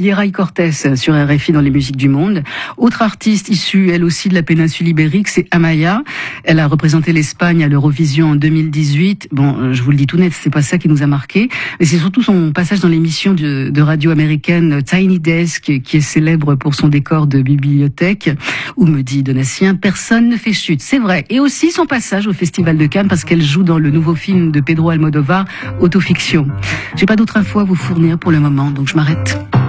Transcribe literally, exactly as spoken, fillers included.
Yeray Cortés sur R F I dans les musiques du monde. Autre artiste issue, elle aussi, de la péninsule ibérique, c'est Amaya. Elle a représenté l'Espagne à l'Eurovision en deux mille dix-huit. Bon, je vous le dis tout net, c'est pas ça qui nous a marqué, mais c'est surtout son passage dans l'émission de, de radio américaine Tiny Desk, qui est célèbre pour son décor de bibliothèque, où me dit Donatien, personne ne fait chute. C'est vrai. Et aussi son passage au Festival de Cannes, parce qu'elle joue dans le nouveau film de Pedro Almodovar, Autofiction. J'ai pas d'autres infos à vous fournir pour le moment, donc je m'arrête.